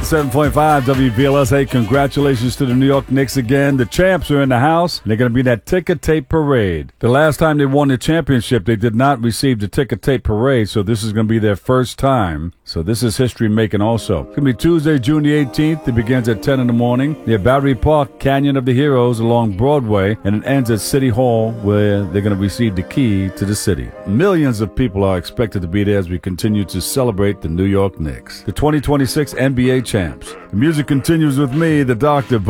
97.5 WBLS. Hey, congratulations to the New York Knicks again. The champs are in the house. And they're going to be in that ticker tape parade. The last time they won the championship, they did not receive the ticker tape parade, so this is going to be their first time. So this is history making also. It's going to be Tuesday, June the 18th. It begins at 10 in the morning near Battery Park, Canyon of the Heroes along Broadway, and it ends at City Hall where they're going to receive the key to the city. Millions of people are expected to be there as we continue to celebrate the New York Knicks, the 2026 NBA champs. The music continues with me, the Dr.